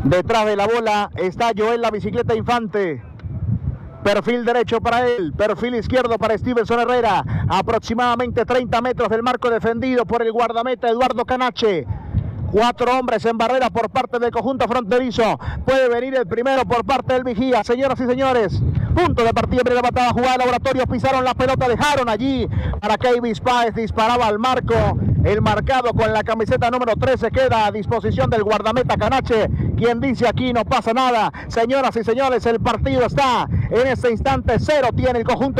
Detrás de la bola está Joel La Bicicleta Infante. Perfil derecho para él, perfil izquierdo para Stevenson Herrera. Aproximadamente 30 metros del marco defendido por el guardameta Eduardo Canache. 4 hombres en barrera por parte del conjunto fronterizo. Puede venir el primero por parte del vigía. Señoras y señores, punto de partida, primera patada, jugada, Laboratorios, pisaron la pelota, dejaron allí para que Davis Páez disparaba al marco. El marcado con la camiseta número 13 queda a disposición del guardameta Canache, quien dice aquí no pasa nada. Señoras y señores, el partido está en este instante 0, tiene el conjunto